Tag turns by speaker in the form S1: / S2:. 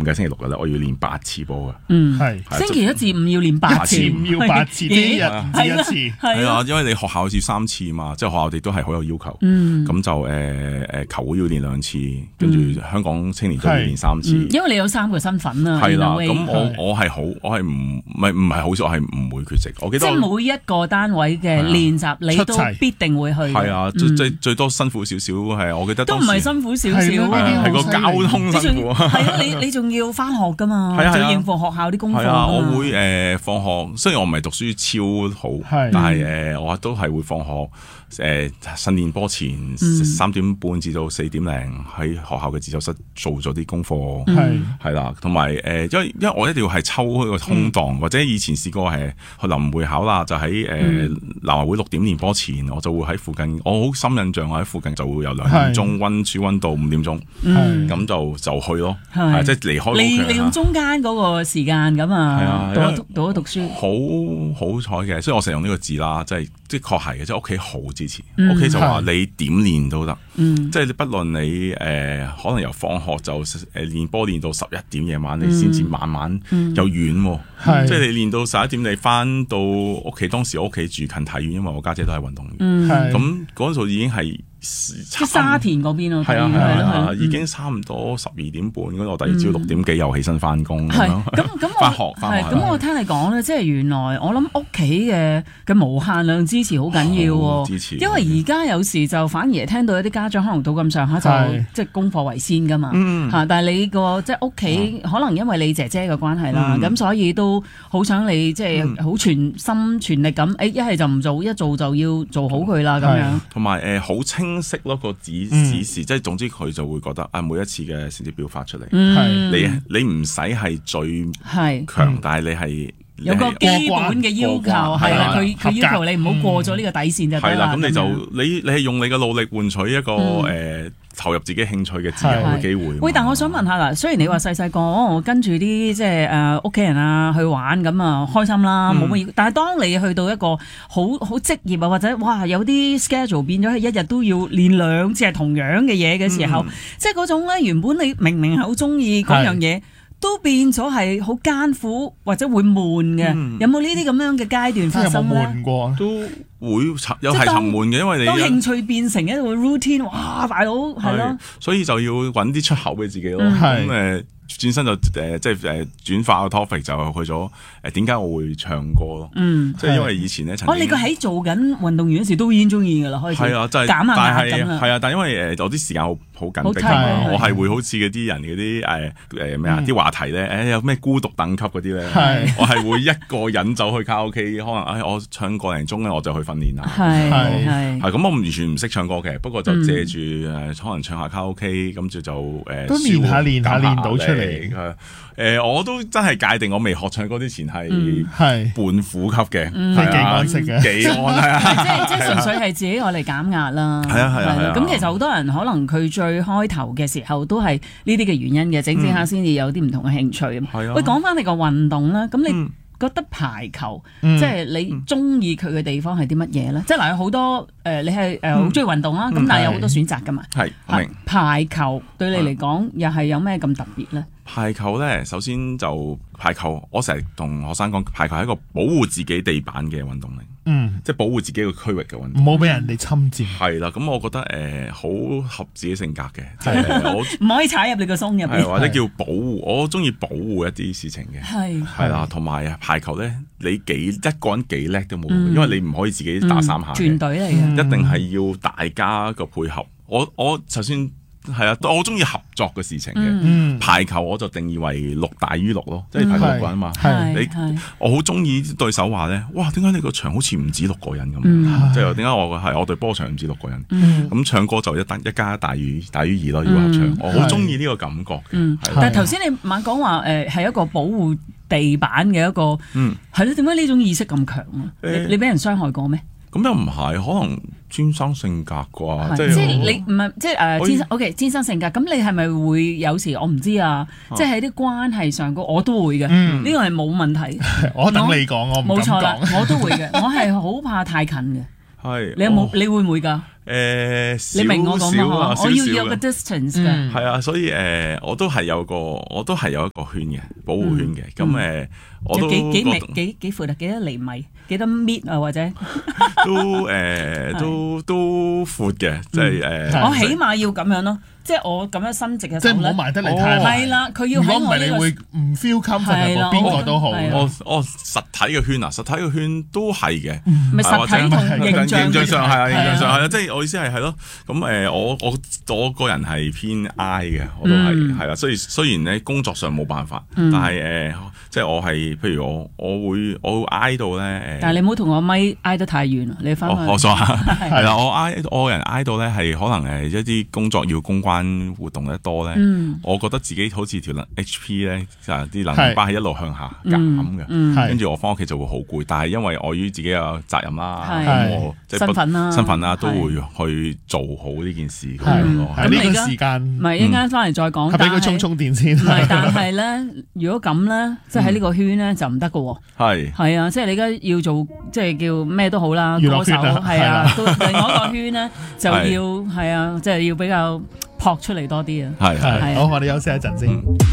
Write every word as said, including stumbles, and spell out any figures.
S1: 唔計星期六日咧，我要練八次波嘅。
S2: 嗯，係星期一至五要練八次，
S1: 五
S2: 要八次，一日
S1: 唔
S2: 止一次。
S1: 係啊，因為你學校要三次嘛，即係學校哋都係好有要求。
S2: 嗯，
S1: 咁就誒誒球會要練兩次，跟住香港青年隊要練三次。
S2: 因為你有三個身份啊。
S1: 係啦，咁我我係好，我係唔唔係唔係好少，我係唔會缺席。我記得
S2: 即係每一個單位嘅練習，你都必定會去。
S1: 係啊，最最多辛苦少少係，我記得
S2: 都唔係辛苦少少，
S1: 係個交通辛苦。
S2: 係啊，你你仲要翻學噶嘛？係啊，要應付學校啲功課。
S1: 係啊，我會誒放學，雖然我唔係讀書超好，但係誒我都係會放學誒訓練波前三點半至到四點零喺學校嘅自修室做咗啲功課。係係啦，同埋誒，因為因為我一定要係抽一個空檔，或者以前試過係去臨會考啦，就喺誒南華會六點練波前，我就會喺附近，我好深印象，我喺附近就會由兩點鐘溫書溫到五點鐘，咁就就去咯，即係離開。
S2: 你利用中間嗰個時間咁啊，讀一讀一讀書，
S1: 好好彩嘅，所以我成日用呢個字啦，即係的確係嘅，即係屋企好支持，屋企就話你點練都得，即係你不論你誒可能由放學就誒練波練到十一點夜晚，你先至慢慢又遠，即係你練到十一點，你翻到屋企，當時我屋企住近體院，因為我家姐都係運動員，咁嗰陣時已經係。
S2: 即沙田嗰邊咯，
S1: 係啊係啊，已經差唔多十二點半，嗰我第二朝六點幾又起身翻工，
S2: 係咁咁我
S1: 翻學翻學。
S2: 咁我聽你講咧，即係原來我諗屋企嘅嘅無限量支持好緊要喎，
S1: 支持。
S2: 因為而家有時就反而聽到有啲家長可能到咁上下就即係功課為先噶嘛，嚇！但係你個即係屋企可能因為你姐姐嘅關係啦，咁所以都好想你即係好全心全力咁，誒一係就唔做，一做就要做好佢啦咁樣。
S1: 同埋誒好清。清晰咯個指指示，即係總之佢就會覺得啊，每一次嘅成績表發出嚟，你你唔使係最強，但係你係
S2: 有個基本嘅要求，係啦，佢佢要求你唔好過咗呢個底線就得啦。係啦，
S1: 咁你就你你係用你嘅努力換取一個誒投入自己興趣嘅自由嘅機會。喂，
S2: 但我想問下啦，雖然你話細細個我跟住啲即係誒屋企人啊去玩咁啊開心啦，冇乜嘢。但係當你去到一個好好職業啊，或者哇有啲 schedule 變咗係一日都要練兩次係同樣嘅嘢嘅時候，即係嗰種咧原本你明明係好中意嗰樣嘢，都變咗係好艱苦或者會悶嘅。有冇呢啲咁樣嘅階段發生咧？
S1: 有冇悶過？都會有係沉悶嘅，因為你
S2: 當興趣變成一個 routine， 哇！大佬係咯，
S1: 所以就要揾啲出口俾自己咯。咁誒轉身就誒即係誒轉化個 topic 就去咗誒點解我會唱歌咯？嗯，即係因為以前咧曾經，
S2: 哦，你個喺做緊運動員嗰時都已經中意㗎啦，開始係啊，真係減下壓咁啊。
S1: 係啊，但係因為誒我啲時間好好緊迫，我係會好似嗰啲人嗰啲誒誒咩啊啲話題咧，誒有咩孤獨等級嗰啲咧，我係會一個人走去卡拉 OK，可能誒我唱個零鐘咧我就去訓練啦。係係係咁，我完全唔識唱歌嘅，不過就借住誒可能唱下卡拉 OK，咁就就誒
S3: 都練下練下練到出嚟。
S1: 誒、呃，我都真係界定，我未學唱歌之前係係半苦級嘅，
S3: 係幾安食嘅，
S1: 幾安係啊，
S2: 即係即係純粹係自己愛嚟減壓啦。
S1: 係啊係啊，
S2: 咁其實好多人可能佢最開頭嘅時候都係呢啲嘅原因嘅，整整下先至有啲唔同嘅興趣。係啊，喂，講翻你個運動啦，咁你覺得排球即係你中意佢嘅地方係啲乜嘢咧？即係嗱，有好多誒，你係誒好中意運動啦，咁但係有好多選擇噶嘛。係明排球對你嚟講又係有咩咁特別咧？
S1: 排球咧，首先就排球，我成日同學生講，排球係一個保護自己地板嘅運動嚟，嗯，即係保護自己個區域嘅運動，
S3: 唔好俾人哋侵佔。
S1: 係啦，咁我覺得誒好、呃、合自己性格嘅，即係我
S2: 唔可以踩入你個松入邊，
S1: 或者叫保護，我中意保護一啲事情嘅，係係啦，同埋排球咧，你幾一個人幾叻都冇，嗯、因為你唔可以自己打三下，
S2: 團隊嚟嘅，
S1: 嗯、一定係要大家個配合。我我首先。係啊，我中意合作嘅事情嘅。嗯、排球我就定義為六大於六咯，即係排球六個人嘛。嗯、你我好中意對手話咧，哇！點解你個場好似唔止六個人咁？嗯、即係點解我係我隊波場唔止六個人？咁、嗯、唱歌就一單一加大於大於二咯，要合唱。嗯、我好中意呢個感覺嘅。
S2: 嗯、的但係頭先你猛講話誒係一個保護地板嘅一個，係咯、嗯？點解呢種意識咁強啊？欸、你俾人傷害過咩？
S1: 咁又唔係，可能天生性格啩，
S2: 即係你唔係即係誒天生 OK 天生性格。咁你係咪會有時我唔知啊？即係喺啲關係上個我都會嘅，呢個係冇問題。
S3: 我等你講，我唔敢講。
S2: 冇錯啦，我都會嘅。我係好怕太近嘅。係你有冇？你會唔會㗎？
S1: 誒，
S2: 你明我講乜
S1: 啊？
S2: 我要有個 distance 嘅，
S1: 係啊，所以誒，我都係有個，我都係有一個圈嘅保護圈嘅。咁誒，我都
S2: 幾幾米幾幾闊啊？幾多厘米？幾多米啊？或者
S1: 都誒，都都闊嘅，即係誒。
S2: 我起碼要咁樣咯。即係我咁樣伸直嘅手咧，
S3: 即係唔好埋得嚟太埋。
S2: 係啦，佢要喺我呢個。
S3: 如果唔係，你會唔 feel comfortable，邊個都好。
S1: 我我實體嘅圈啊，實體嘅圈都係嘅。
S2: 咪實體同形象
S1: 形象上係啊，形象上係啊，即係我意思係係咯。咁誒，我我我個人係偏 I 嘅，我都係係啦。所以雖然咧工作上冇辦法，但係誒，即係我係譬如我我會我會 I 到咧誒。
S2: 但係你唔好同我咪 I 得太遠，你翻去。
S1: 我錯係啦，我 I 我個人 I 到咧係可能誒一啲工作要公關活動得多咧，嗯、我覺得自己好似條 H P 咧，就係啲能量巴係一路向下減嘅，跟住、嗯嗯、我翻屋企就會好攰。但係因為礙於自己有責任啦，咁是我即係身份啦，身份啦都會去做好呢件事咁樣咯。
S3: 喺呢個時間，
S2: 唔係一陣間翻嚟再講，
S3: 俾佢充充電先。
S2: 唔係，但係咧，如果咁咧，即係喺呢個圈咧就唔得嘅喎。係係啊，即係你而家要做，即係叫咩都好啦，歌手係啊，另外一個圈咧就要係啊，即係要比較撲出嚟多啲啊！
S1: 係係，
S3: 好，我哋休息一陣先。